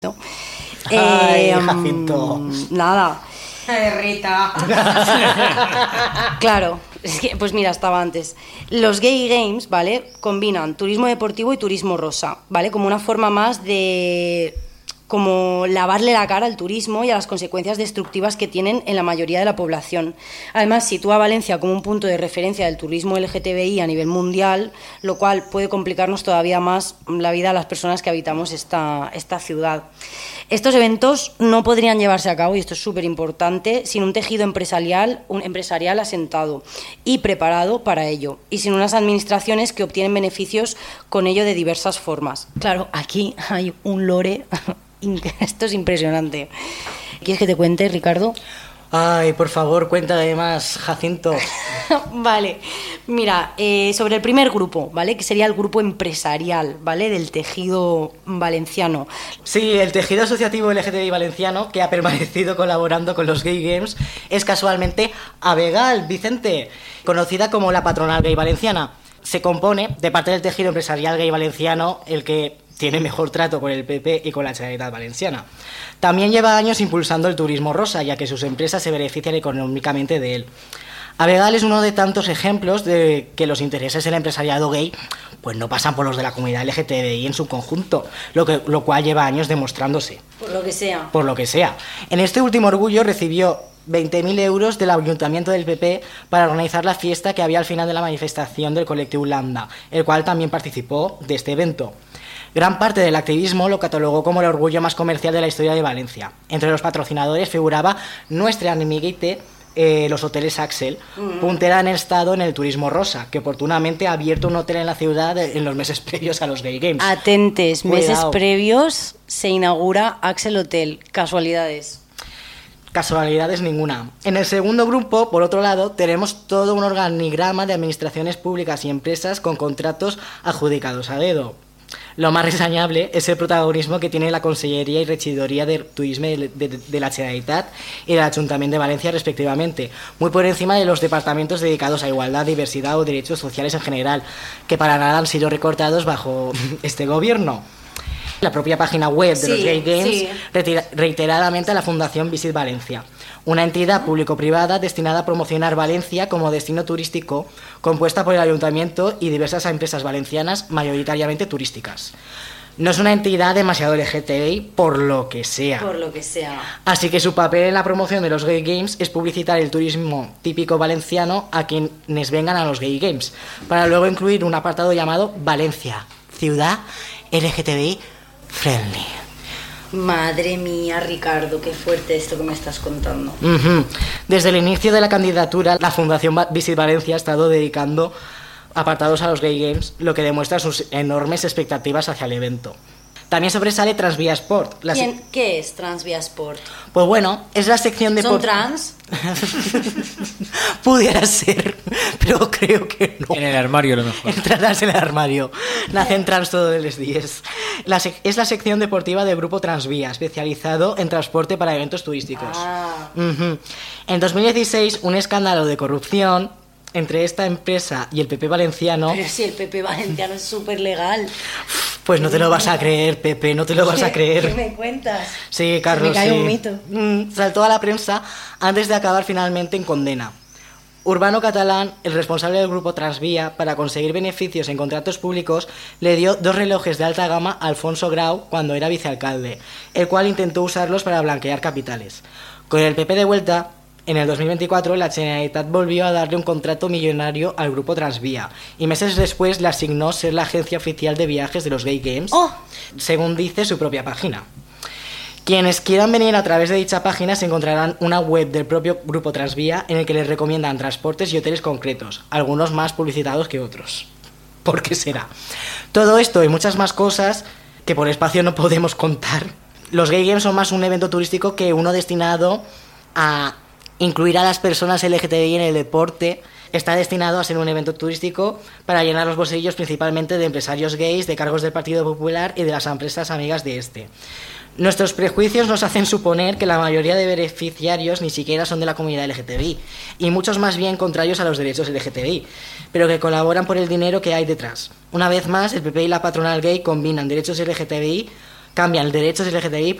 ¿no? Ay, Jacinto. Nada. Rita. Claro, es que, pues mira, estaba antes. Los Gay Games, ¿vale? Combinan turismo deportivo y turismo rosa, ¿vale? Como una forma más de como lavarle la cara al turismo y a las consecuencias destructivas que tienen en la mayoría de la población. Además, sitúa a Valencia como un punto de referencia del turismo LGTBI a nivel mundial, lo cual puede complicarnos todavía más la vida a las personas que habitamos esta ciudad. Estos eventos no podrían llevarse a cabo, y esto es súper importante, sin un tejido empresarial asentado y preparado para ello, y sin unas administraciones que obtienen beneficios con ello de diversas formas. Claro, aquí hay un lore, esto es impresionante. ¿Quieres que te cuente, Ricardo? Ay, por favor, cuéntame más, Jacinto. Vale, mira, sobre el primer grupo, ¿vale? Que sería el grupo empresarial, ¿vale? Del tejido valenciano. Sí, el tejido asociativo LGTBI valenciano, que ha permanecido colaborando con los Gay Games, es casualmente Abegal Vicente, conocida como la patronal gay valenciana. Se compone de parte del tejido empresarial gay valenciano, el que tiene mejor trato con el PP y con la Generalitat Valenciana. También lleva años impulsando el turismo rosa, ya que sus empresas se benefician económicamente de él. Abegal es uno de tantos ejemplos de que los intereses del empresariado gay pues no pasan por los de la comunidad LGTBI en su conjunto, lo cual lleva años demostrándose. Por lo que sea. Por lo que sea. En este último orgullo recibió 20.000 euros del Ayuntamiento del PP para organizar la fiesta que había al final de la manifestación del colectivo Lambda, el cual también participó de este evento. Gran parte del activismo lo catalogó como el orgullo más comercial de la historia de Valencia. Entre los patrocinadores figuraba nuestra amiguite, los hoteles Axel, puntera en el estado en el turismo rosa, que oportunamente ha abierto un hotel en la ciudad en los meses previos a los Gay Games. Atentes, Cuidado. meses previos se inaugura Axel Hotel. Casualidades. Casualidades ninguna. En el segundo grupo, por otro lado, tenemos todo un organigrama de administraciones públicas y empresas con contratos adjudicados a dedo. Lo más reseñable es el protagonismo que tiene la Consellería y Regidoria de Turismo de la Generalitat y del Ayuntamiento de Valencia, respectivamente, muy por encima de los departamentos dedicados a igualdad, diversidad o derechos sociales en general, que para nada han sido recortados bajo este gobierno. La propia página web de los Gay Games reiteradamente a la Fundación Visit Valencia, una entidad público-privada destinada a promocionar Valencia como destino turístico, compuesta por el Ayuntamiento y diversas empresas valencianas, mayoritariamente turísticas. No es una entidad demasiado LGTBI, por lo que sea. Por lo que sea. Así que su papel en la promoción de los Gay Games es publicitar el turismo típico valenciano a quienes vengan a los Gay Games, para luego incluir un apartado llamado Valencia, ciudad LGTBI friendly. Madre mía, Ricardo, qué fuerte esto que me estás contando. Desde el inicio de la candidatura, la Fundación Visit Valencia ha estado dedicando apartados a los Gay Games, lo que demuestra sus enormes expectativas hacia el evento. También sobresale Transvía Sport. ¿Qué es Transvía Sport? Pues bueno, es la sección de... ¿Son trans? Pudiera ser, pero creo que no. En el armario, a lo mejor. Entrarás en el armario. Nacen trans todos los días. Es la sección deportiva del Grupo Transvía, especializado en transporte para eventos turísticos. En 2016, un escándalo de corrupción entre esta empresa y el PP valenciano... Pero si el PP valenciano es súper legal. Pues no te lo vas a creer, Pepe, no te lo vas a creer. ¿Qué me cuentas? Sí, Carlos, me cae sí. un mito. Saltó a la prensa antes de acabar finalmente en condena. Urbano Catalán, el responsable del grupo Transvía, para conseguir beneficios en contratos públicos, le dio 2 relojes de alta gama a Alfonso Grau cuando era vicealcalde, el cual intentó usarlos para blanquear capitales. Con el PP de vuelta, en el 2024, la Generalitat volvió a darle un contrato millonario al grupo Transvía y meses después le asignó ser la agencia oficial de viajes de los Gay Games, según dice su propia página. Quienes quieran venir a través de dicha página se encontrarán una web del propio grupo Transvía en el que les recomiendan transportes y hoteles concretos, algunos más publicitados que otros. ¿Por qué será? Todo esto y muchas más cosas que por espacio no podemos contar. Los Gay Games son más un evento turístico que uno destinado a incluir a las personas LGTBI en el deporte. Está destinado a ser un evento turístico para llenar los bolsillos principalmente de empresarios gays, de cargos del Partido Popular y de las empresas amigas de este. Nuestros prejuicios nos hacen suponer que la mayoría de beneficiarios ni siquiera son de la comunidad LGTBI, y muchos más bien contrarios a los derechos LGTBI, pero que colaboran por el dinero que hay detrás. Una vez más, el PP y la patronal gay combinan derechos LGTBI cambian derechos LGTBI